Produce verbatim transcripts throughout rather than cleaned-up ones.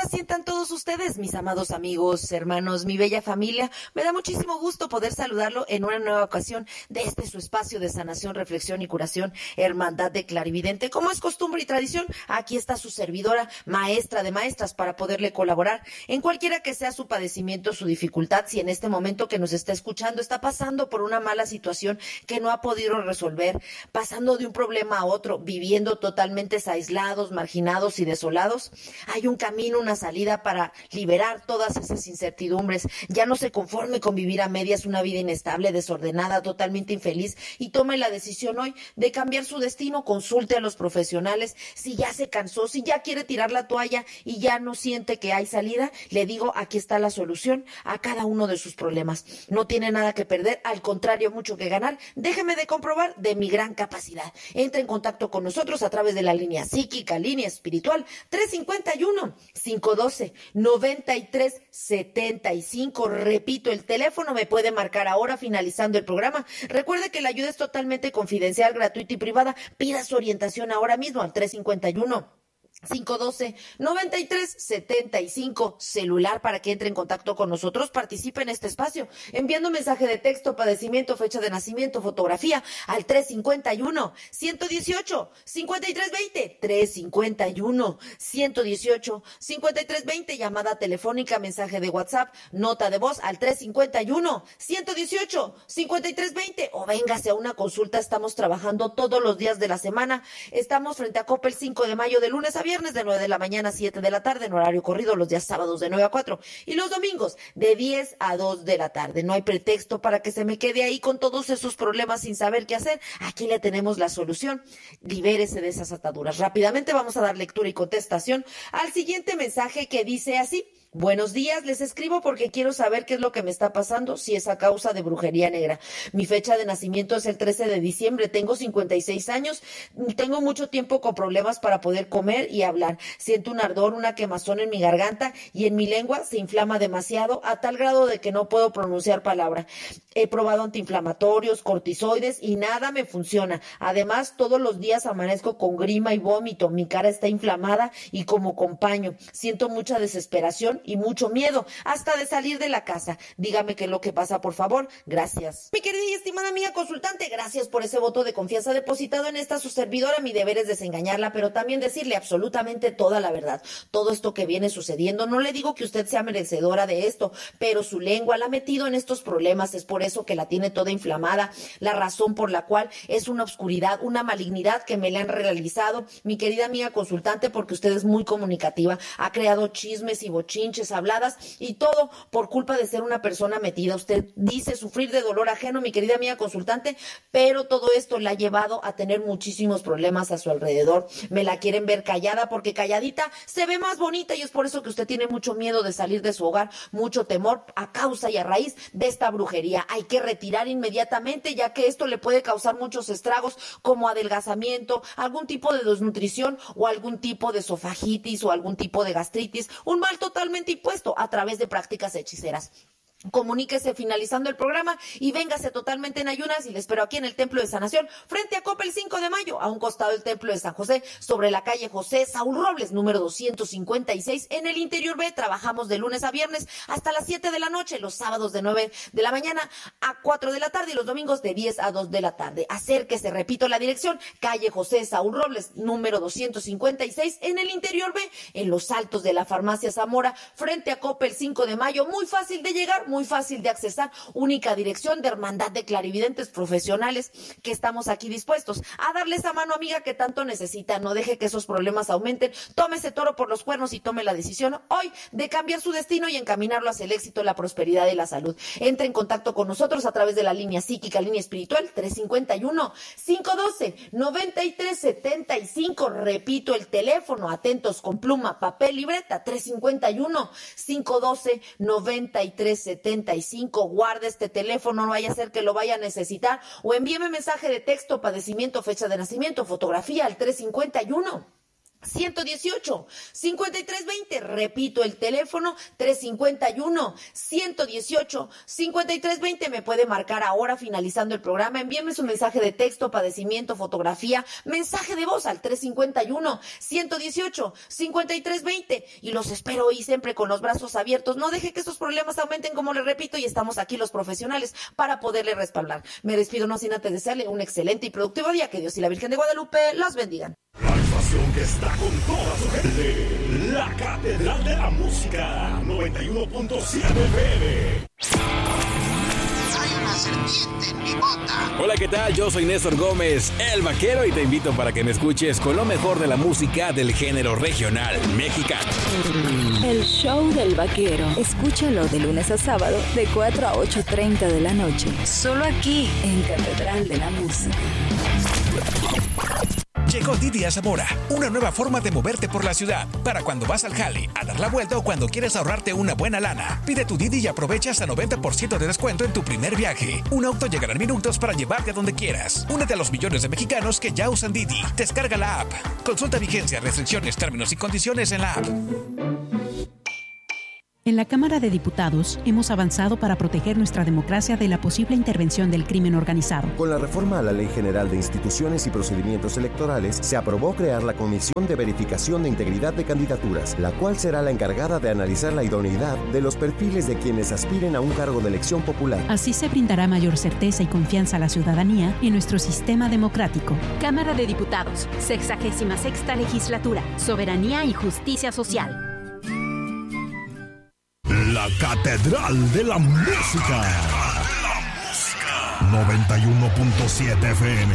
sientan todos ustedes, mis amados amigos, hermanos, mi bella familia? Me da muchísimo gusto poder saludarlo en una nueva ocasión de este su espacio de sanación, reflexión y curación, Hermandad de Clarividente. Como es costumbre y tradición, aquí está su servidora, maestra de maestras, para poderle colaborar en cualquiera que sea su padecimiento, su dificultad. Si en este momento que nos está escuchando está pasando por una mala situación que no ha podido resolver, pasando de un problema a otro, viviendo totalmente aislados, marginados y desolados, hay un camino, una salida para liberar todas esas incertidumbres. Ya no se conforme con vivir a medias una vida inestable, desordenada, totalmente infeliz, y tome la decisión hoy de cambiar su destino. Consulte a los profesionales. Si ya se cansó, si ya quiere tirar la toalla y ya no siente que hay salida, le digo, aquí está la solución a cada uno de sus problemas. No tiene nada que perder, al contrario, mucho que ganar. Déjeme de comprobar de mi gran capacidad. Entre en contacto con nosotros a través de la línea psíquica, línea espiritual, tres cinco uno, cinco uno dos, nueve tres siete cinco. Repito, el teléfono me puede marcar ahora finalizando el programa. Recuerde que la ayuda es totalmente confidencial, gratuita y privada. Pida su orientación ahora mismo al tres cinco uno, cinco uno dos, nueve tres siete cinco, celular para que entre en contacto con nosotros. Participe en este espacio enviando mensaje de texto, padecimiento, fecha de nacimiento, fotografía al tres cinco uno, uno uno ocho, cinco tres dos cero, tres cinco uno, uno uno ocho, cinco tres dos cero, llamada telefónica, mensaje de WhatsApp, nota de voz al tres cinco uno, uno uno ocho, cinco tres dos cero, o véngase a una consulta. Estamos trabajando todos los días de la semana. Estamos frente a Coppel cinco de mayo, de lunes a viernes, de nueve de la mañana a siete de la tarde, en horario corrido, los días sábados de nueve a cuatro y los domingos de diez a dos de la tarde. No hay pretexto para que se me quede ahí con todos esos problemas sin saber qué hacer. Aquí le tenemos la solución. Libérese de esas ataduras. Rápidamente vamos a dar lectura y contestación al siguiente mensaje, que dice así: buenos días, les escribo porque quiero saber qué es lo que me está pasando, si es a causa de brujería negra. Mi fecha de nacimiento es el trece de diciembre, tengo cincuenta y seis años, tengo mucho tiempo con problemas para poder comer y hablar. Siento un ardor, una quemazón en mi garganta y en mi lengua se inflama demasiado, a tal grado de que no puedo pronunciar palabra. He probado antiinflamatorios, cortisoides y nada me funciona. Además, todos los días amanezco con grima y vómito, mi cara está inflamada y como con paño. Siento mucha desesperación y mucho miedo, hasta de salir de la casa. Dígame qué es lo que pasa, por favor. Gracias. Mi querida y estimada amiga consultante, gracias por ese voto de confianza depositado en esta su servidora. Mi deber es desengañarla, pero también decirle absolutamente toda la verdad. Todo esto que viene sucediendo, no le digo que usted sea merecedora de esto, pero su lengua la ha metido en estos problemas. Es por eso que la tiene toda inflamada, la razón por la cual es una oscuridad, una malignidad que me le han realizado, mi querida amiga consultante, porque usted es muy comunicativa, ha creado chismes y bochín habladas y todo por culpa de ser una persona metida. Usted dice sufrir de dolor ajeno, mi querida amiga consultante, pero todo esto la ha llevado a tener muchísimos problemas a su alrededor. Me la quieren ver callada porque calladita se ve más bonita, y es por eso que usted tiene mucho miedo de salir de su hogar, mucho temor a causa y a raíz de esta brujería. Hay que retirar inmediatamente, ya que esto le puede causar muchos estragos como adelgazamiento, algún tipo de desnutrición o algún tipo de esofagitis o algún tipo de gastritis, un mal totalmente impuesto a través de prácticas hechiceras. Comuníquese finalizando el programa y véngase totalmente en ayunas, y le espero aquí en el Templo de Sanación, frente a Coppel cinco de mayo, a un costado del Templo de San José, sobre la calle José Saúl Robles, número doscientos cincuenta y seis, en el Interior B. Trabajamos de lunes a viernes hasta las siete de la noche, los sábados de nueve de la mañana a cuatro de la tarde y los domingos de diez a dos de la tarde. Acérquese, repito la dirección, calle José Saúl Robles, número doscientos cincuenta y seis, en el Interior B, en los altos de la Farmacia Zamora, frente a Coppel cinco de mayo. Muy fácil de llegar, muy fácil de accesar, única dirección de Hermandad de Clarividentes Profesionales, que estamos aquí dispuestos a darle esa mano amiga que tanto necesita. No deje que esos problemas aumenten, tome ese toro por los cuernos y tome la decisión hoy de cambiar su destino y encaminarlo hacia el éxito, la prosperidad y la salud. Entre en contacto con nosotros a través de la línea psíquica, línea espiritual, tres cinco uno, cinco uno dos, nueve tres siete cinco. Repito el teléfono, atentos con pluma, papel, libreta, tres cinco uno, cinco uno dos, nueve tres siete cinco. Guarde este teléfono, no vaya a ser que lo vaya a necesitar, o envíeme mensaje de texto, padecimiento, fecha de nacimiento, fotografía al tres cinco uno, ciento dieciocho, cincuenta y tres veinte, repito el teléfono, trescientos cincuenta y uno, ciento dieciocho, cincuenta y tres veinte, me puede marcar ahora finalizando el programa, envíeme su mensaje de texto, padecimiento, fotografía, mensaje de voz al trescientos cincuenta y uno, ciento dieciocho, cincuenta y tres veinte, y los espero hoy siempre con los brazos abiertos, no deje que estos problemas aumenten, como les repito, y estamos aquí los profesionales para poderle respaldar. Me despido no sin antes desearle un excelente y productivo día, que Dios y la Virgen de Guadalupe los bendigan. La estación que está con toda su gente, la Catedral de la Música, noventa y uno punto siete F M. Hay una serpiente en mi bota. Hola, ¿qué tal? Yo soy Néstor Gómez, el vaquero, y te invito para que me escuches con lo mejor de la música del género regional mexicano. El show del vaquero. Escúchalo de lunes a sábado de cuatro a ocho treinta de la noche. Solo aquí en Catedral de la Música. Llegó Didi a Zamora, una nueva forma de moverte por la ciudad. Para cuando vas al jale, a dar la vuelta o cuando quieres ahorrarte una buena lana. Pide tu Didi y aprovecha hasta noventa por ciento de descuento en tu primer viaje. Un auto llegará en minutos para llevarte a donde quieras. Únete a los millones de mexicanos que ya usan Didi. Descarga la app. Consulta vigencia, restricciones, términos y condiciones en la app. En la Cámara de Diputados hemos avanzado para proteger nuestra democracia de la posible intervención del crimen organizado. Con la reforma a la Ley General de Instituciones y Procedimientos Electorales, se aprobó crear la Comisión de Verificación de Integridad de Candidaturas, la cual será la encargada de analizar la idoneidad de los perfiles de quienes aspiren a un cargo de elección popular. Así se brindará mayor certeza y confianza a la ciudadanía en nuestro sistema democrático. Cámara de Diputados, sexagésima sexta Legislatura, Soberanía y Justicia Social. La Catedral de la Música, noventa y uno punto siete F M,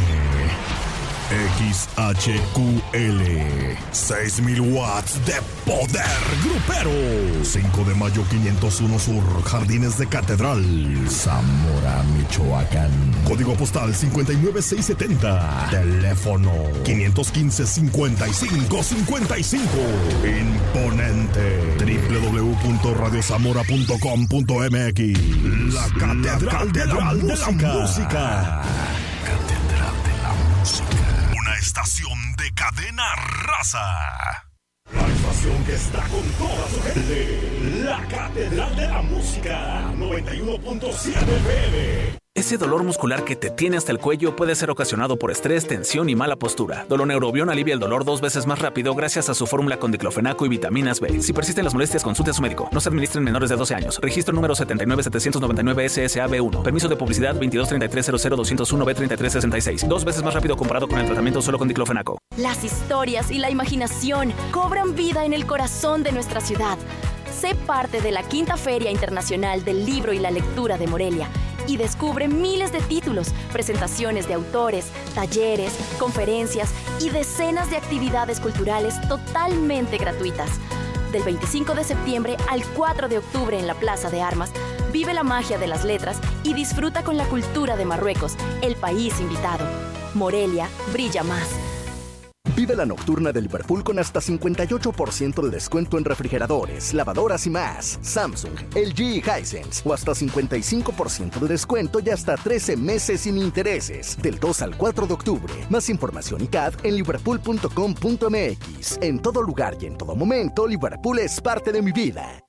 X H Q L, seis mil watts de poder grupero. cinco de mayo quinientos uno Sur, Jardines de Catedral, Zamora, Michoacán. Código postal cincuenta y nueve seiscientos setenta. Teléfono quinientos quince, cincuenta y cinco cincuenta y cinco. Imponente. doble u doble u doble u punto radio zamora punto com punto m x. La Catedral, La Catedral de, la, de la Música. Catedral de la Música. Una estación de cadena raza. La estación que está con toda su gente, la Catedral de la Música, noventa y uno punto siete F M. Ese dolor muscular que te tiene hasta el cuello puede ser ocasionado por estrés, tensión y mala postura. Doloneurobion alivia el dolor dos veces más rápido gracias a su fórmula con diclofenaco y vitaminas B. Si persisten las molestias, consulte a su médico. No se administren menores de doce años. Registro número setenta y nueve setecientos noventa y nueve S S A B uno. Permiso de publicidad veintidós treinta y tres cero cero doscientos uno B treinta y tres sesenta y seis. Dos veces más rápido comparado con el tratamiento solo con diclofenaco. Las historias y la imaginación cobran vida en el corazón de nuestra ciudad. Sé parte de la Quinta Feria Internacional del Libro y la Lectura de Morelia y descubre miles de títulos, presentaciones de autores, talleres, conferencias y decenas de actividades culturales totalmente gratuitas. Del veinticinco de septiembre al cuatro de octubre en la Plaza de Armas, vive la magia de las letras y disfruta con la cultura de Marruecos, el país invitado. Morelia brilla más. Vive la nocturna de Liverpool con hasta cincuenta y ocho por ciento de descuento en refrigeradores, lavadoras y más. Samsung, L G y Hisense. O hasta cincuenta y cinco por ciento de descuento y hasta trece meses sin intereses. Del dos al cuatro de octubre. Más información y C A D en liverpool punto com punto m x. En todo lugar y en todo momento, Liverpool es parte de mi vida.